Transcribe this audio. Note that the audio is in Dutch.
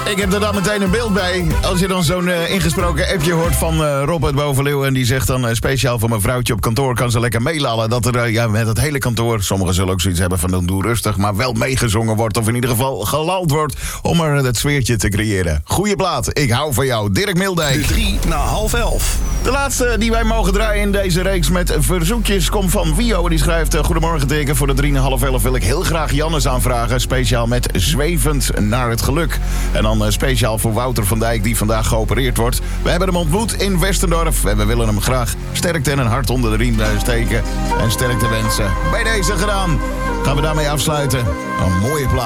Ik heb er dan meteen een beeld bij. Als je dan zo'n ingesproken appje hoort van Rob uit Bovenleeuwen. En die zegt dan speciaal voor mijn vrouwtje op kantoor kan ze lekker meelallen. Dat er met het hele kantoor, sommigen zullen ook zoiets hebben van dan doe rustig. Maar wel meegezongen wordt of in ieder geval gelald wordt. Om er het sfeertje te creëren. Goeie plaat, ik hou van jou. Dirk Mildijk. 11:03. De laatste die wij mogen draaien in deze reeks met verzoekjes komt van Wio. En die schrijft, goedemorgen Dirk. Voor de 3:30 wil ik heel graag Jannes aanvragen. Speciaal met Zwevend naar het geluk. En dan speciaal voor Wouter van Dijk die vandaag geopereerd wordt. We hebben hem ontmoet in Westendorf. En we willen hem graag sterkte en een hart onder de riem steken. En sterkte wensen. Bij deze gedaan. Gaan we daarmee afsluiten. Een mooie plaat.